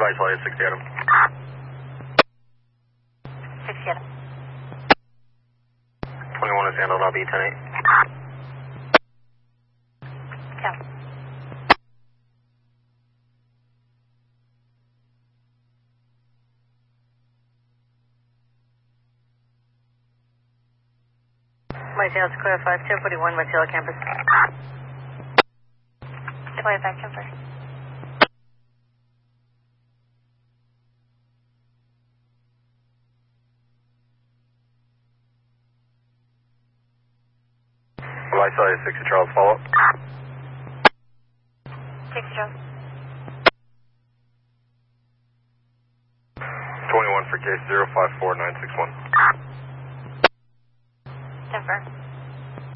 Advice Light 60 Adam. 60 Adam. 21 is handled, I'll be 10-8. Count. Marcel Square 5, 1041, Marcel campus. Square 5, confirm. Advice Light 60 Charles, follow up. 60 Charles. 21 for case 054961. Confirm.